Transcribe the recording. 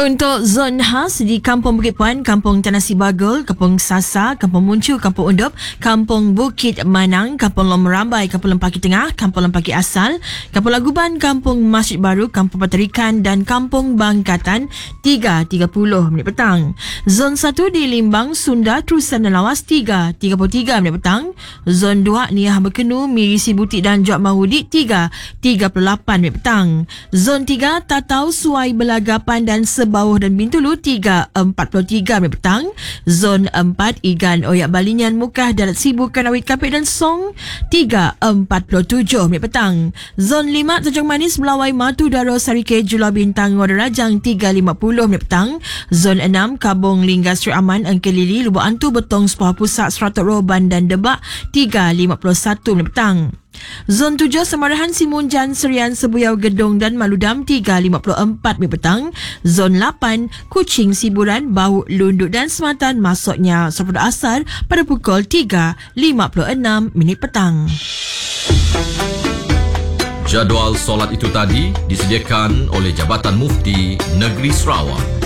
Untuk zon khas di Kampung Bukit Puan, Kampung Tanah Sibagul, Kampung Sasa, Kampung Muncu, Kampung Undup, Kampung Bukit Manang, Kampung Lomerambai, Kampung Lempaki Tengah, Kampung Lempaki Asal, Kampung Laguban, Kampung Masjid Baru, Kampung Patarikan dan Kampung Bangkatan 3.30 minit petang. Zon 1 di Limbang, Sunda, Terusan dan Lawas 3.33 minit petang. Zon 2 Niah Berkenu, Mirisi Butik dan Jok Mahudi 3.38 minit petang. Zon 3 Tatau, Suai, Belagapan dan Sebauh dan Bintulu 3.43 minit petang. Zon 4 Igan, Oyak Balinyan, Mukah, Darat Sibu, Kanawit, Kapit dan Song 3.47 minit petang. Zon 5 Tanjung Manis, Melawai, Matu Daro, Sarike, Julah Bintang, Wadarajang 3.50 minit petang. Zon 6 Kabung, Lingga, Sri Aman, Engkelili, Lubuk Antu, Betong, Sepah Pusat, Seratok Roban dan Debak 3.51 minit petang. Zon 7 Samarahan, Simunjan, Serian, Sebuyau, Gedong dan Maludam 3.54 minit petang. Zon 8 Kuching, Siburan, Bau, Lunduk dan Sematan masuknya Sapada Asar pada pukul 3.56 minit petang. Jadual solat itu tadi disediakan oleh Jabatan Mufti Negeri Sarawak.